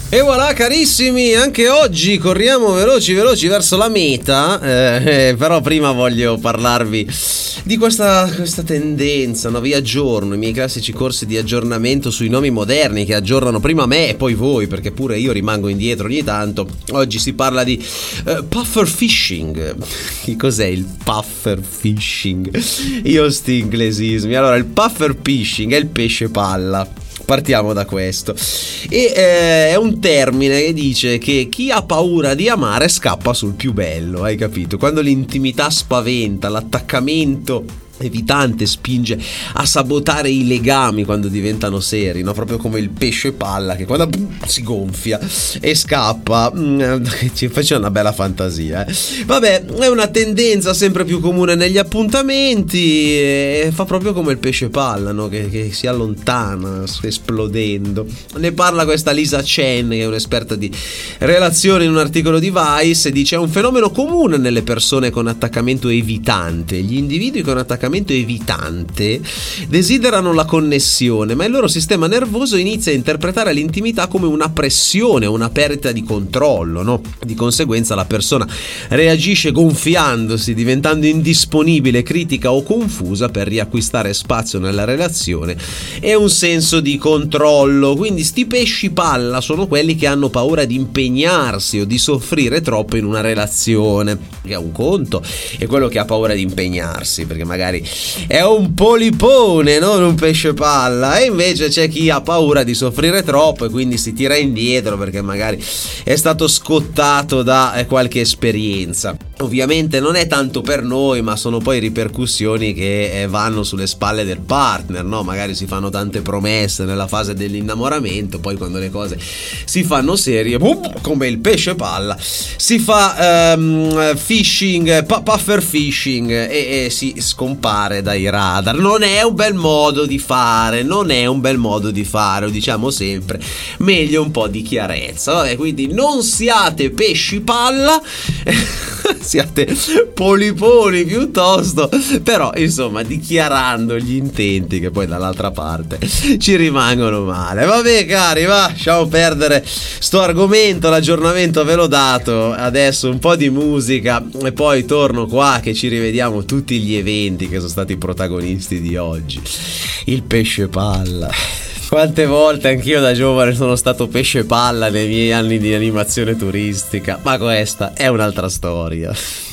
E voilà carissimi, anche oggi corriamo veloci verso la meta, però prima voglio parlarvi di questa tendenza, no? Vi aggiorno i miei classici corsi di aggiornamento sui nomi moderni che aggiornano prima me e poi voi, perché pure io rimango indietro ogni tanto. Oggi si parla di puffer fishing. Che cos'è il puffer fishing? Io sti inglesismi. Allora, il puffer fishing è il pesce palla. Partiamo da questo. E è un termine che dice che chi ha paura di amare scappa sul più bello, hai capito? Quando l'intimità spaventa, l'attaccamento evitante spinge a sabotare i legami quando diventano seri, no? Proprio come il pesce palla che quando si gonfia e scappa, ci faccia una bella fantasia. Vabbè, è una tendenza sempre più comune negli appuntamenti e fa proprio come il pesce palla, no? Che si allontana esplodendo. Ne parla questa Lisa Chen, che è un'esperta di relazioni, in un articolo di Vice, e dice: è un fenomeno comune nelle persone con attaccamento evitante. Gli individui con attaccamento evitante desiderano la connessione, ma il loro sistema nervoso inizia a interpretare l'intimità come una pressione, una perdita di controllo, no? Di conseguenza la persona reagisce gonfiandosi, diventando indisponibile, critica o confusa per riacquistare spazio nella relazione e un senso di controllo. Quindi sti pesci palla sono quelli che hanno paura di impegnarsi o di soffrire troppo in una relazione, che è un conto, e quello che ha paura di impegnarsi perché magari è un polipone, non un pesce palla, e invece c'è chi ha paura di soffrire troppo e quindi si tira indietro perché magari è stato scottato da qualche esperienza. Ovviamente non è tanto per noi, ma sono poi ripercussioni che vanno sulle spalle del partner, no? Magari si fanno tante promesse nella fase dell'innamoramento, poi quando le cose si fanno serie, come il pesce palla, si fa phishing, puffer phishing e si scompare dai radar. Non è un bel modo di fare, lo diciamo sempre, meglio un po' di chiarezza. Vabbè, quindi non siate pesci palla, siate poliponi piuttosto, però insomma dichiarando gli intenti che poi dall'altra parte ci rimangono male. Vabbè cari, lasciamo perdere sto argomento, l'aggiornamento ve l'ho dato, adesso un po' di musica e poi torno qua che ci rivediamo tutti gli eventi che sono stati protagonisti di oggi. Il pesce palla. Quante volte anch'io da giovane sono stato pesce palla nei miei anni di animazione turistica, ma questa è un'altra storia.